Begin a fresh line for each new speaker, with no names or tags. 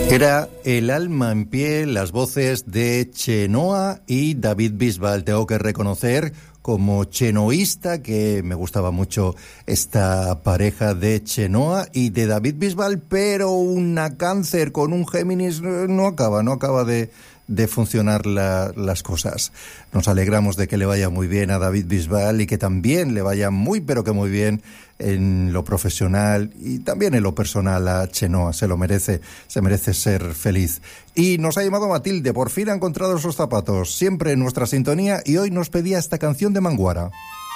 Era El alma en pie, las voces de Chenoa y David Bisbal. Tengo que reconocer como chenoísta que me gustaba mucho esta pareja de Chenoa y de David Bisbal, pero una Cáncer con un Géminis no acaba de funcionar las cosas. Nos alegramos de que le vaya muy bien a David Bisbal y que también le vaya muy, pero que muy bien en lo profesional y también en lo personal a Chenoa. Se merece ser feliz. Y nos ha llamado Matilde, por fin ha encontrado sus zapatos, siempre en nuestra sintonía, y hoy nos pedía esta canción de Manguara.